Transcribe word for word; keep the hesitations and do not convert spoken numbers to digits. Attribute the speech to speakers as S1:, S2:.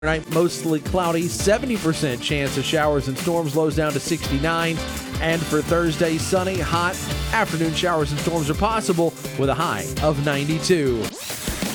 S1: Tonight, mostly cloudy, seventy percent chance of showers and storms, lows down to sixty-nine. And for Thursday, sunny, hot, afternoon showers and storms are possible with a high of ninety-two.